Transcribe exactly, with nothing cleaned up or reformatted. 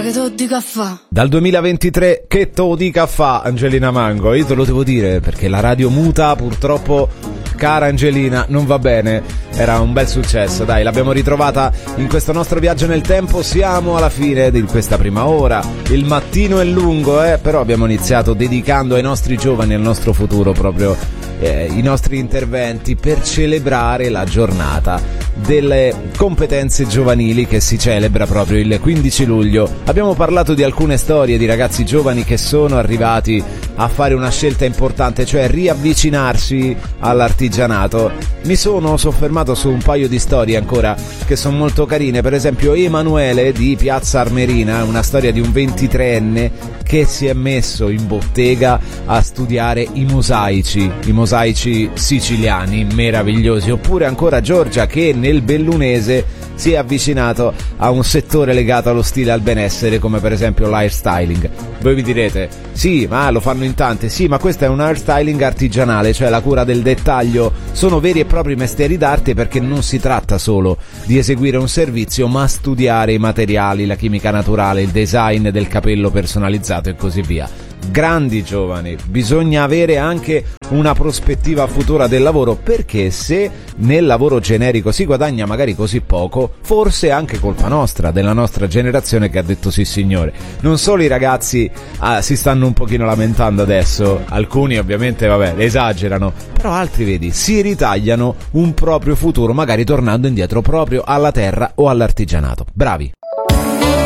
che te lo dica fa. Dal duemilaventitré che te lo dica fa, Angelina Mango. Io te lo devo dire perché la radio muta, purtroppo, cara Angelina, non va bene. Era un bel successo, dai, l'abbiamo ritrovata in questo nostro viaggio nel tempo. Siamo alla fine di questa prima ora. Il mattino è lungo, eh, però abbiamo iniziato dedicando ai nostri giovani, al nostro futuro, proprio eh, i nostri interventi per celebrare la giornata delle competenze giovanili che si celebra proprio il quindici luglio. Abbiamo parlato di alcune storie di ragazzi giovani che sono arrivati a fare una scelta importante, cioè riavvicinarsi all'artigianato. Mi sono soffermato su un paio di storie ancora che sono molto carine, per esempio Emanuele di Piazza Armerina, una storia di un ventitreenne che si è messo in bottega a studiare i mosaici, i mosaici siciliani meravigliosi, oppure ancora Giorgia che nel bellunese si è avvicinato a un settore legato allo stile e al benessere, come per esempio l'hairstyling. Voi vi direte, sì, ma lo fanno in tante. Sì, ma questo è un hairstyling artigianale, cioè la cura del dettaglio. Sono veri e propri mestieri d'arte, perché non si tratta solo di eseguire un servizio, ma studiare i materiali, la chimica naturale, il design del capello personalizzato e così via. Grandi giovani, bisogna avere anche una prospettiva futura del lavoro, perché se nel lavoro generico si guadagna magari così poco, forse è anche colpa nostra, della nostra generazione che ha detto sì signore. Non solo i ragazzi ah, si stanno un pochino lamentando adesso, alcuni ovviamente vabbè esagerano, però altri vedi si ritagliano un proprio futuro, magari tornando indietro proprio alla terra o all'artigianato. Bravi.